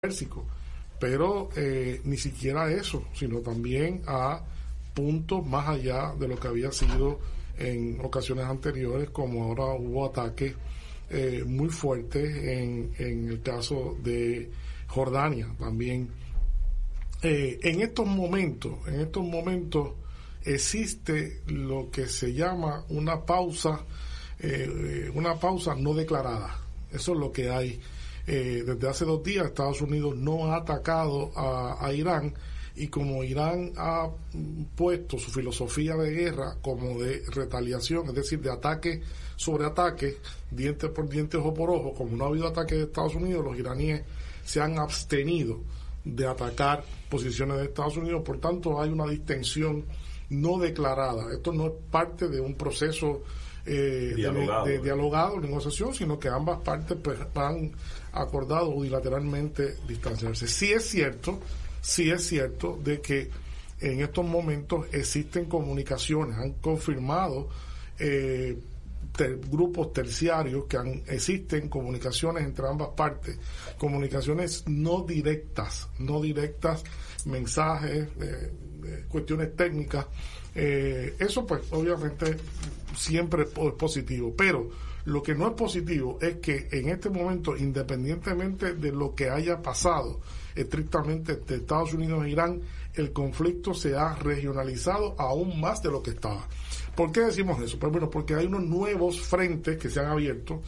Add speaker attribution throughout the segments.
Speaker 1: ejército, pero ni siquiera eso, sino también a puntos más allá de lo que había sido en ocasiones anteriores, como ahora hubo ataques muy fuertes en el caso de Jordania también. En estos momentos existe lo que se llama una pausa no declarada. Eso es lo que hay. Desde hace 2 días Estados Unidos no ha atacado a Irán, y como Irán ha puesto su filosofía de guerra como de retaliación, es decir, de ataque sobre ataque, dientes por dientes, ojo por ojo, como no ha habido ataque de Estados Unidos, los iraníes se han abstenido de atacar posiciones de Estados Unidos. Por tanto, hay una distensión no declarada. Esto no es parte de un proceso de dialogado, negociación, sino que ambas partes han acordado unilateralmente distanciarse. Sí es cierto de que en estos momentos existen comunicaciones, han confirmado grupos terciarios que existen comunicaciones entre ambas partes, comunicaciones no directas, mensajes, cuestiones técnicas. Eso pues obviamente siempre es positivo, pero lo que no es positivo es que en este momento, independientemente de lo que haya pasado estrictamente de Estados Unidos e Irán, el conflicto se ha regionalizado aún más de lo que estaba. ¿Por qué decimos eso? Pues bueno, porque hay unos nuevos frentes que se han abierto,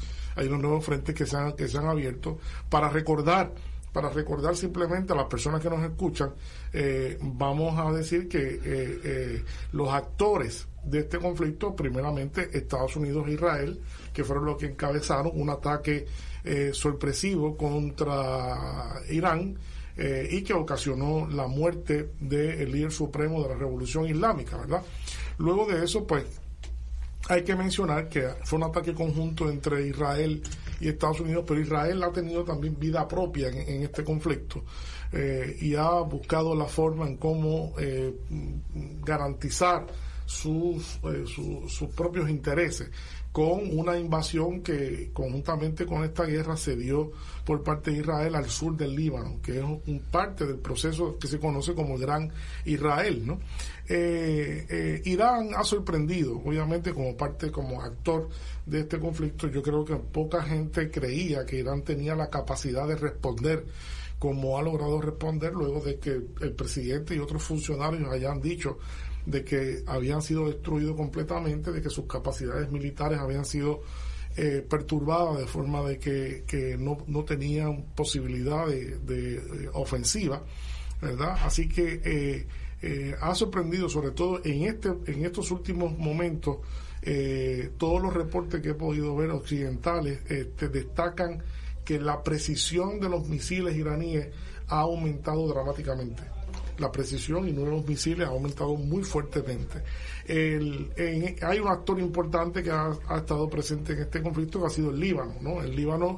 Speaker 1: para recordar simplemente a las personas que nos escuchan. Vamos a decir que los actores de este conflicto, primeramente Estados Unidos e Israel, que fueron los que encabezaron un ataque sorpresivo contra Irán, y que ocasionó la muerte del líder supremo de la Revolución Islámica, ¿verdad? Luego de eso, pues, hay que mencionar que fue un ataque conjunto entre Israel y Estados Unidos, pero Israel ha tenido también vida propia en este conflicto, y ha buscado la forma en cómo garantizar sus propios intereses, con una invasión que conjuntamente con esta guerra se dio por parte de Israel al sur del Líbano, que es parte del proceso que se conoce como el Gran Israel, ¿no? Irán ha sorprendido, obviamente, como actor de este conflicto. Yo creo que poca gente creía que Irán tenía la capacidad de responder como ha logrado responder, luego de que el presidente y otros funcionarios hayan dicho de que habían sido destruidos completamente, de que sus capacidades militares habían sido perturbadas, de forma de que no tenían posibilidad de ofensiva, ¿verdad? Así que ha sorprendido, sobre todo en estos últimos momentos. Todos los reportes que he podido ver occidentales destacan que la precisión de los misiles iraníes ha aumentado dramáticamente. La precisión y no de los misiles ha aumentado muy fuertemente. Hay un actor importante que ha estado presente en este conflicto, que ha sido el Líbano, ¿no? El Líbano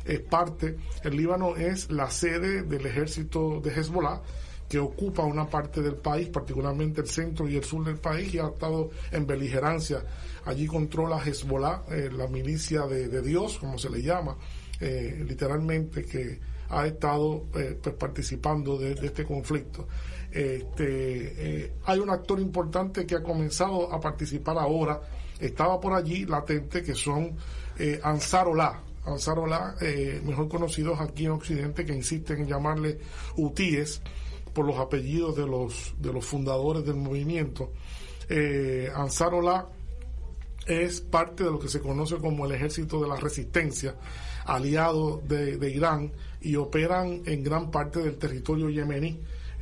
Speaker 1: es la sede del ejército de Hezbollah, que ocupa una parte del país, particularmente el centro y el sur del país, y ha estado en beligerancia. Allí controla Hezbollah, la milicia de Dios, como se le llama, literalmente, que ha estado participando de este conflicto. Hay un actor importante que ha comenzado a participar ahora, estaba por allí latente, que son Ansarollah, mejor conocidos aquí en Occidente, que insisten en llamarle hutíes por los apellidos de los fundadores del movimiento. Ansarollah es parte de lo que se conoce como el Ejército de la Resistencia, aliado de Irán, y operan en gran parte del territorio yemení,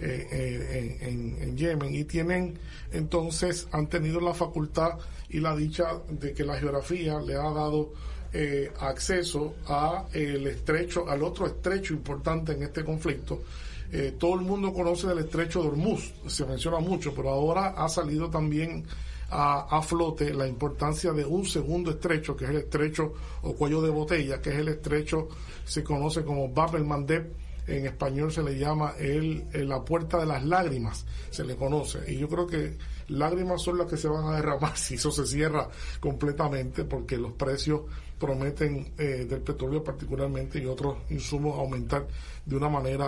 Speaker 1: en Yemen, y han tenido la facultad y la dicha de que la geografía le ha dado acceso al otro estrecho importante en este conflicto. Todo el mundo conoce del estrecho de Hormuz, se menciona mucho, pero ahora ha salido también a flote la importancia de un segundo estrecho, que es el estrecho o cuello de botella, que es el estrecho, se conoce como Bab el Mandeb, en español se le llama la puerta de las lágrimas, se le conoce, y yo creo que lágrimas son las que se van a derramar si eso se cierra completamente, porque los precios prometen del petróleo particularmente y otros insumos aumentar de una manera